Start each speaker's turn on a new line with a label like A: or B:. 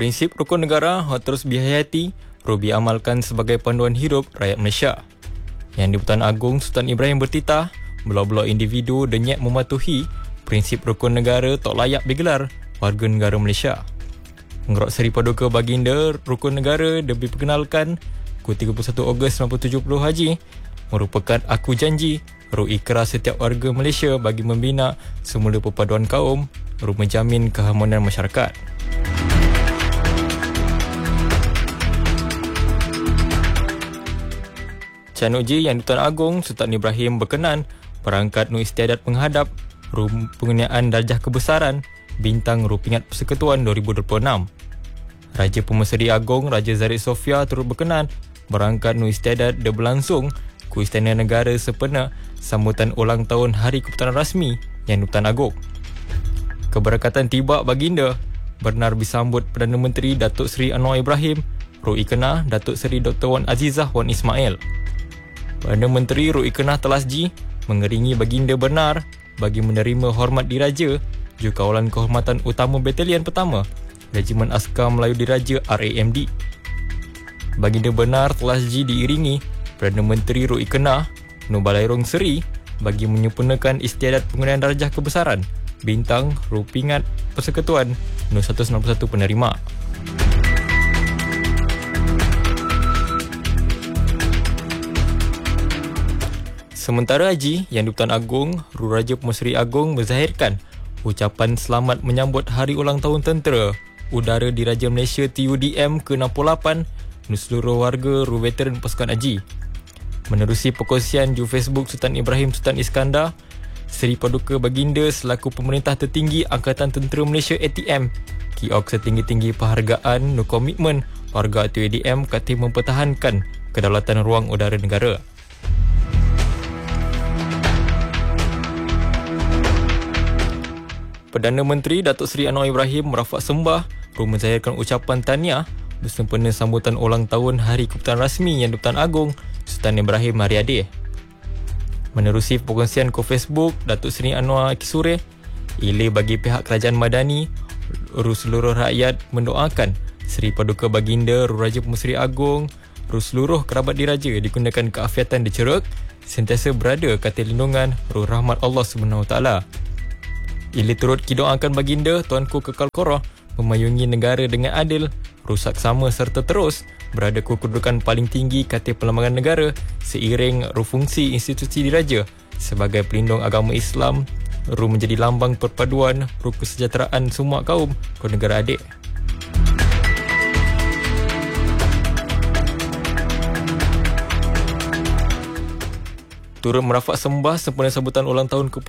A: Prinsip rukun negara terus dihayati, perlu diamalkan sebagai panduan hidup rakyat Malaysia. Yang di-Pertuan Agong Sultan Ibrahim bertitah, belau-belau individu denyat mematuhi prinsip rukun negara tak layak digelar warga negara Malaysia. Mengerut Seri Paduka Baginda Rukun Negara diperkenalkan ku 31 Ogos 1970 Haji merupakan aku janji ruh ikrar setiap warga Malaysia bagi membina semula perpaduan kaum, ruh menjamin keharmonian masyarakat. Chan Uji Yang di-Pertuan Agong Sultan Ibrahim berkenan berangkat nu istiadat menghadap ruh pengenaan darjah kebesaran bintang Rupingat Persekutuan 2026. Raja Pemeseri Agong Raja Zahid Sofia turut berkenan berangkat nu istiadat dan berlangsung ku Istana Negara sempena sambutan ulang tahun Hari Keputusan Rasmi Yang di-Pertuan Agong. Keberkatan tiba baginda benar disambut Perdana Menteri Datuk Seri Anwar Ibrahim, Ruh Ikenah Datuk Seri Dr. Wan Azizah Wan Ismail. Perdana Menteri Ruh Ikenah Telasji mengeringi baginda benar bagi menerima hormat diraja Jukawalan Kehormatan Utama Batalion Pertama Regimen Askar Melayu Diraja RAMD. Baginda benar Telasji diiringi Perdana Menteri Ruh Ikenah Nubalairong Seri bagi menyempurnakan istiadat penggunaan darjah kebesaran bintang Rupingat Persekutuan No 191 penerima. Sementara Haji Yang di-Pertuan Agong Ruh Raja Pemeseri Agong menzahirkan ucapan selamat menyambut Hari Ulang Tahun Tentera Udara Diraja Malaysia TUDM ke-68 untuk seluruh warga Ruh Veteran Pasukan Haji. Menerusi perkongsian di Facebook Sultan Ibrahim Sultan Iskandar, Seri Paduka Baginda selaku pemerintah tertinggi Angkatan Tentera Malaysia ATM kiok setinggi-tinggi penghargaan dan komitmen warga TUDM kata mempertahankan kedaulatan ruang udara negara. Perdana Menteri Datuk Seri Anwar Ibrahim merafak sembah perlu menzahirkan ucapan tahniah bersempena sambutan ulang tahun Hari Keputusan Rasmi Yang di-Pertuan Agong Sultan Ibrahim Mariadir. Menerusi perkongsian ke Facebook Datuk Seri Anwar Kisure, ia bagi pihak kerajaan Madani seluruh rakyat mendoakan Seri Paduka Baginda Ruh Raja Pemeseri Agong seluruh kerabat diraja digunakan keafiatan diceruk sentiasa berada kata lindungan ruh rahmat Allah SWT. Ia turut kidoakan baginda Tuanku Kekal Korah memayungi negara dengan adil, rusak sama serta terus berada ku kedudukan paling tinggi kata perlembagaan negara seiring ruh fungsi institusi diraja sebagai pelindung agama Islam, ruh menjadi lambang perpaduan ruh kesejahteraan semua kaum ke negara adik. Turut merafak sembah sempena sambutan ulang tahun